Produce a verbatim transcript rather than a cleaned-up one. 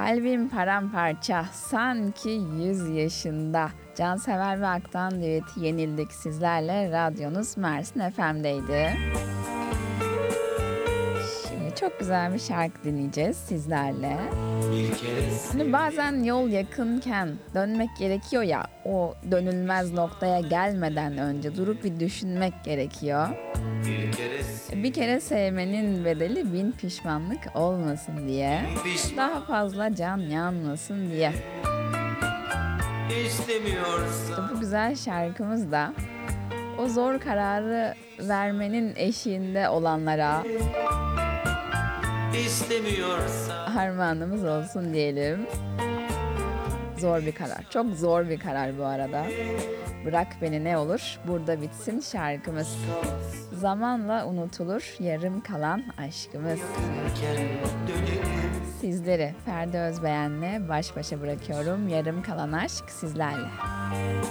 Kalbim paramparça, sanki yüz yaşında. Cansever ve Aktan düeti Yenildik sizlerle. Radyonuz Mersin F M'deydi. Şimdi çok güzel bir şarkı dinleyeceğiz sizlerle. Hani bazen yol yakınken dönmek gerekiyor ya, o dönülmez noktaya gelmeden önce durup bir düşünmek gerekiyor. Bir kere sevmenin bedeli bin pişmanlık olmasın diye, daha fazla can yanmasın diye. İşte bu güzel şarkımız da o zor kararı vermenin eşiğinde olanlara armağanımız olsun diyelim. Zor bir karar. Çok zor bir karar bu arada. Bırak beni ne olur. Burada bitsin şarkımız. Zamanla unutulur yarım kalan aşkımız. Sizleri Ferdi Özbeğen'le baş başa bırakıyorum. Yarım kalan aşk sizlerle.